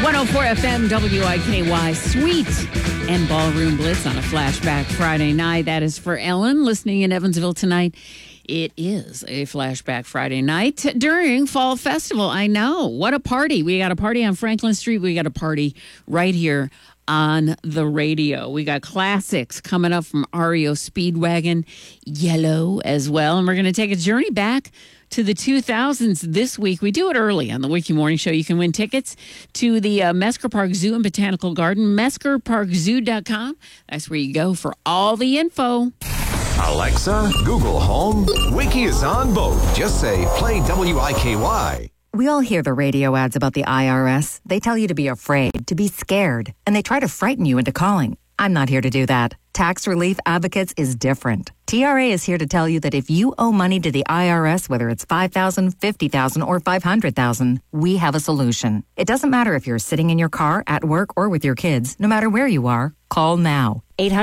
104 FM WIKY, Sweet and Ballroom Blitz on a Flashback Friday night. That is for Ellen listening in Evansville tonight. It is a Flashback Friday night during Fall Festival. I know. What a party. We got a party on Franklin Street. We got a party right here on the radio. We got classics coming up from REO Speedwagon, Yellow as well. And we're going to take a journey back to the 2000s this week. We do it early on the Wiki Morning Show. You can win tickets to the Mesker Park Zoo and Botanical Garden, meskerparkzoo.com. That's where you go for all the info. Alexa, Google Home, Wiki is on both. Just say, play WIKY. We all hear the radio ads about the IRS. They tell you to be afraid, to be scared, and they try to frighten you into calling. I'm not here to do that. Tax Relief Advocates is different. TRA is here to tell you that if you owe money to the IRS, whether it's $5,000, $50,000, or $500,000, we have a solution. It doesn't matter if you're sitting in your car, at work, or with your kids. No matter where you are, call now.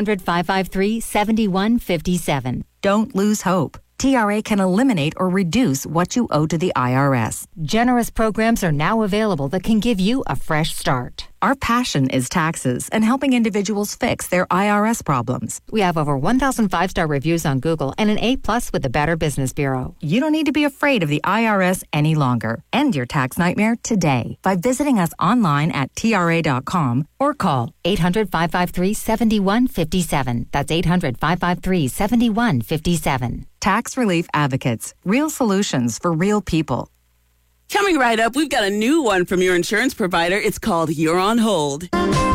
800-553-7157. Don't lose hope. TRA can eliminate or reduce what you owe to the IRS. Generous programs are now available that can give you a fresh start. Our passion is taxes and helping individuals fix their IRS problems. We have over 1,000 5-star reviews on Google and an A+ with the Better Business Bureau. You don't need to be afraid of the IRS any longer. End your tax nightmare today by visiting us online at TRA.com or call 800-553-7157. That's 800-553-7157. Tax Relief Advocates. Real solutions for real people. Coming right up, we've got a new one from your insurance provider. It's called You're on Hold.